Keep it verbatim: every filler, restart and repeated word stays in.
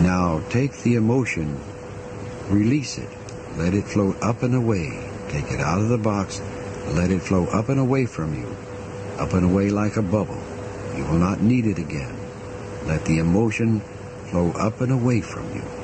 Now take the emotion, release it, let it float up and away. Take it out of the box, let it flow up and away from you, up and away like a bubble. You will not need it again. Let the emotion flow up and away from you.